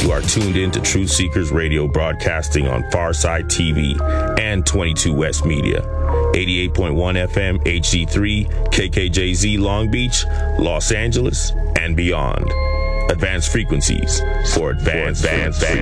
You are tuned in to Truth Seekers Radio, broadcasting on Farside TV and 22 West Media. 88.1 FM HD3, KKJZ Long Beach, Los Angeles, and beyond. Advanced frequencies for advanced.